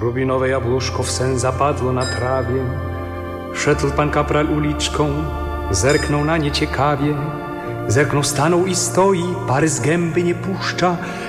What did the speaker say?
Rubinowe jabłuszko w sen zapadło na trawie. Szedł pan kapral uliczką, zerknął na nie ciekawie. Zerknął, stanął i stoi, pary z gęby nie puszcza.